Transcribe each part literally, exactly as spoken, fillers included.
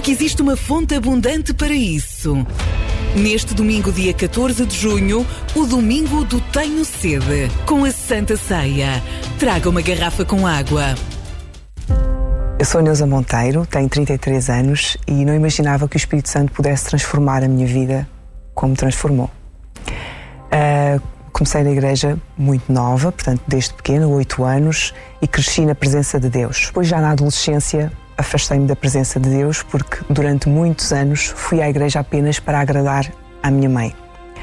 porque existe uma fonte abundante para isso. Neste domingo, dia catorze de junho, o domingo do Tenho Sede, com a Santa Ceia. Traga uma garrafa com água. Eu sou a Neuza Monteiro, tenho trinta e três anos e não imaginava que o Espírito Santo pudesse transformar a minha vida como transformou. Uh, comecei na igreja muito nova, portanto desde pequena, oito anos, e cresci na presença de Deus. Depois, já na adolescência, afastei-me da presença de Deus porque durante muitos anos fui à igreja apenas para agradar à minha mãe.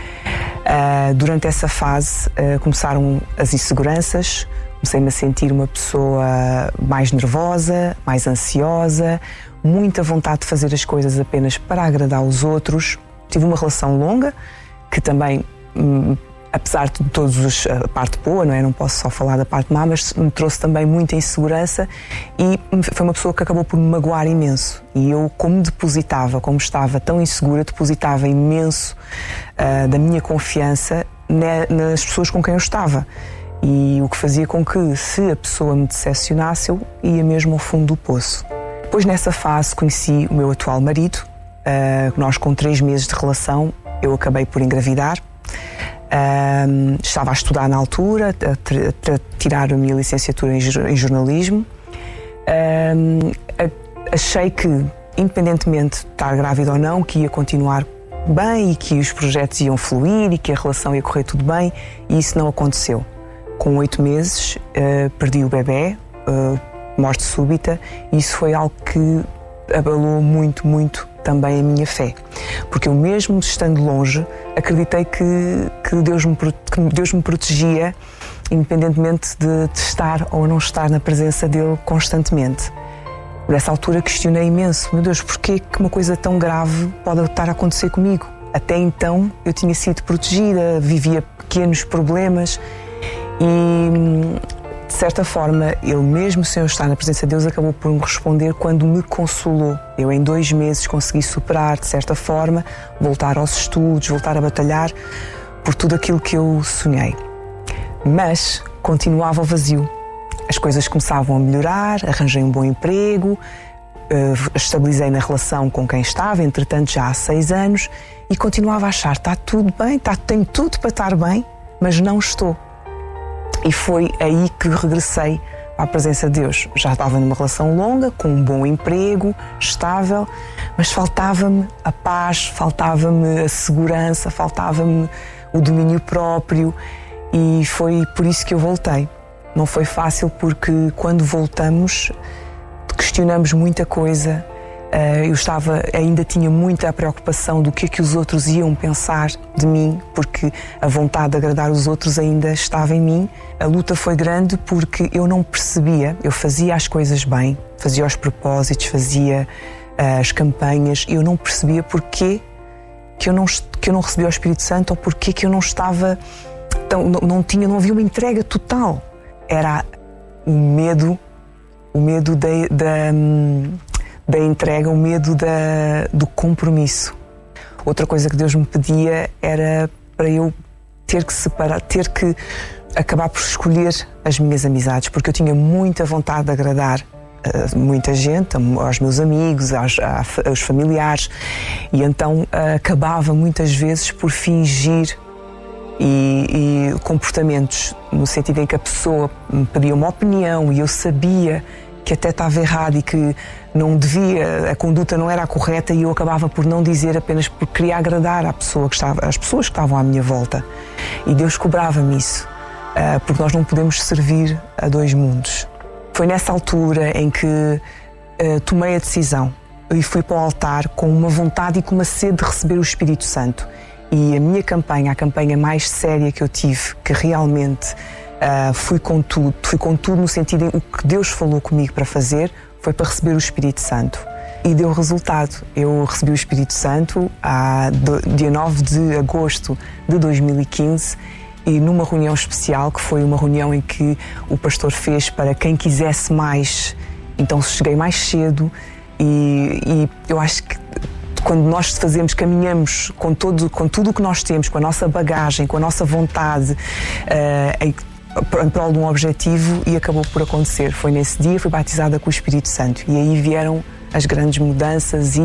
Uh, durante essa fase uh, começaram as inseguranças, comecei-me a sentir uma pessoa mais nervosa, mais ansiosa, muita vontade de fazer as coisas apenas para agradar os outros. Tive uma relação longa que também, hum, apesar de todos os, a parte boa, não é? Não posso só falar da parte má, mas me trouxe também muita insegurança e foi uma pessoa que acabou por me magoar imenso. E eu, como depositava, como estava tão insegura, depositava imenso uh, da minha confiança ne, nas pessoas com quem eu estava. E o que fazia com que, se a pessoa me decepcionasse, eu ia mesmo ao fundo do poço. Depois, nessa fase, conheci o meu atual marido. Uh, nós, com três meses de relação, eu acabei por engravidar. Um, estava a estudar na altura, a, a tirar a minha licenciatura em, em jornalismo. Um, a, achei que, independentemente de estar grávida ou não, que ia continuar bem e que os projetos iam fluir e que a relação ia correr tudo bem, e isso não aconteceu. Com oito meses, uh, perdi o bebê, uh, morte súbita, e isso foi algo que abalou muito, muito também a minha fé. Porque eu, mesmo estando longe, acreditei que, que, Deus, me, que Deus me protegia, independentemente de, de estar ou não estar na presença dele constantemente. Nessa altura questionei imenso: meu Deus, porquê que uma coisa tão grave pode estar a acontecer comigo? Até então eu tinha sido protegida, vivia pequenos problemas e, de certa forma, ele, mesmo sem eu estar na presença de Deus, acabou por me responder quando me consolou. Eu, em dois meses, consegui superar, de certa forma, voltar aos estudos, voltar a batalhar por tudo aquilo que eu sonhei. Mas continuava o vazio. As coisas começavam a melhorar, arranjei um bom emprego, estabilizei na relação com quem estava, entretanto já há seis anos, e continuava a achar: está tudo bem, está, tenho tudo para estar bem, mas não estou. E foi aí que regressei à presença de Deus. Já estava numa relação longa, com um bom emprego, estável, mas faltava-me a paz, faltava-me a segurança, faltava-me o domínio próprio, e foi por isso que eu voltei. Não foi fácil, porque quando voltamos questionamos muita coisa. Eu estava, ainda tinha muita preocupação do que é que os outros iam pensar de mim, porque a vontade de agradar os outros ainda estava em mim. A luta foi grande porque eu não percebia, eu fazia as coisas bem, fazia os propósitos, fazia uh, as campanhas, e eu não percebia porquê que eu não, que eu não recebia o Espírito Santo, ou porquê que eu não estava, tão, não, não tinha, não havia uma entrega total. Era o medo, o medo da... da da entrega, o medo da, do compromisso. Outra coisa que Deus me pedia era para eu ter que separar, ter que acabar por escolher as minhas amizades, porque eu tinha muita vontade de agradar uh, muita gente, aos meus amigos, aos, aos familiares, e então uh, acabava muitas vezes por fingir e, e comportamentos, no sentido em que a pessoa me pedia uma opinião e eu sabia que até estava errado e que não devia, a conduta não era a correta, e eu acabava por não dizer, apenas porque queria agradar à pessoa que estava, às pessoas que estavam à minha volta. E Deus cobrava-me isso, porque nós não podemos servir a dois mundos. Foi nessa altura em que uh, tomei a decisão e fui para o altar com uma vontade e com uma sede de receber o Espírito Santo. E a minha campanha, a campanha mais séria que eu tive, que realmente Uh, fui com tudo, fui com tudo no sentido em o que Deus falou comigo para fazer, foi para receber o Espírito Santo. E deu resultado. Eu recebi o Espírito Santo a dia nove de agosto de dois mil e quinze, e numa reunião especial, que foi uma reunião em que o pastor fez para quem quisesse mais. Então cheguei mais cedo, e, e eu acho que quando nós fazemos, caminhamos com, todo, com tudo o que nós temos, com a nossa bagagem, com a nossa vontade, uh, em, em prol de um objetivo, e acabou por acontecer. Foi nesse dia, fui batizada com o Espírito Santo, e aí vieram as grandes mudanças e